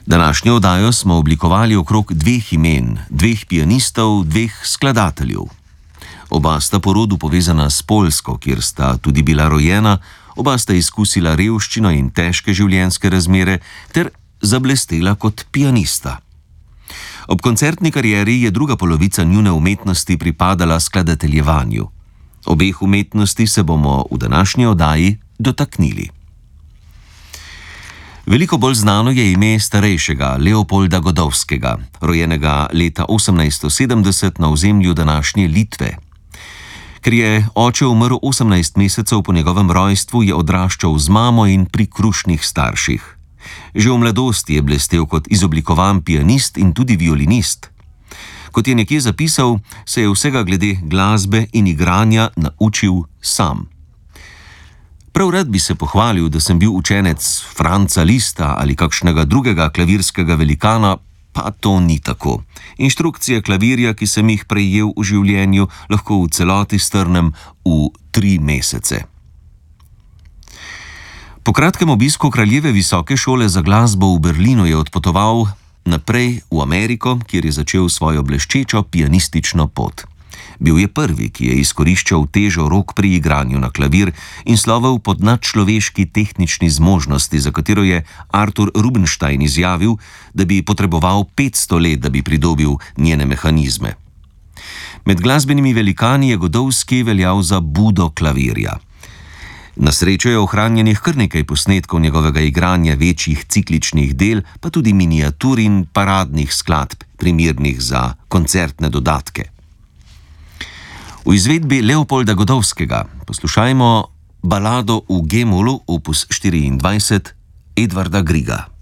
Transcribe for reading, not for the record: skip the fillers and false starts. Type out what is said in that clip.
Današnjo oddajo smo oblikovali okrog dveh imen, dveh pianistov, dveh skladateljev. Oba sta po rodu povezana s Poljsko, kjer sta tudi bila rojena, oba sta izkusila revščino in težke življenjske razmere ter zablestela kot pianista. Ob koncertni karieri je druga polovica njune umetnosti pripadala skladateljevanju. Obeh umetnosti se bomo v današnji oddaji dotaknili. Veliko bolj znano je ime starejšega Leopolda Godowskega, rojenega leta 1870 na ozemlju današnje Litve. Ker je oče umrl 18 mesecev po njegovem rojstvu, je odraščal z mamo in pri krušnih starših. Že v mladosti je blestel kot izoblikovan pianist in tudi violinist. Kot je nekje zapisal, se je vsega glede glasbe in igranja naučil sam. Prav rad bi se pohvalil, da sem bil učenec Franca Liszta ali kakšnega drugega klavirskega velikana, pa to ni tako. Inštrukcije klavirja, ki sem jih prejel v življenju, lahko v celoti strnem v 3 mesece. Po kratkem obisku Kraljeve visoke šole za glasbo v Berlinu je odpotoval naprej v Ameriko, kjer je začel svojo bleščečo pianistično pot. Bil je prvi, ki je izkoriščal težo rok pri igranju na klavir in slovel pod nadčloveški tehnični zmožnosti, za katero je Arthur Rubinstein izjavil, da bi potreboval 500 let, da bi pridobil njene mehanizme. Med glasbenimi velikani je Godowski veljal za budo klavirja. Na srečo je ohranjenih kar nekaj posnetkov njegovega igranja večjih cikličnih del, pa tudi miniatur in paradnih skladb, primernih za koncertne dodatke. V izvedbi Leopolda Godowskega poslušajmo balado v G-molu opus 24 Edvarda Grieга.